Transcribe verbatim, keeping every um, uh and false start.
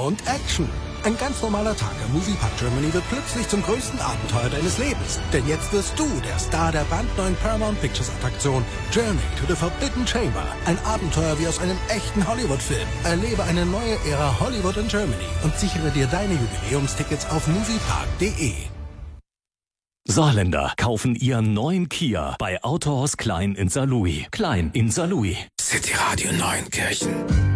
und Action. Ein ganz normaler Tag im Moviepark Germany wird plötzlich zum größten Abenteuer deines Lebens. Denn jetzt wirst du der Star der brandneuen Paramount Pictures Attraktion Journey to the Forbidden Chamber. Ein Abenteuer wie aus einem echten Hollywood-Film. Erlebe eine neue Ära Hollywood in Germany und sichere dir deine Jubiläumstickets auf moviepark punkt de. Saarländer kaufen ihren neuen Kia bei Autohaus Klein in Saarlouis. Klein in Saarlouis. City Radio Neunkirchen.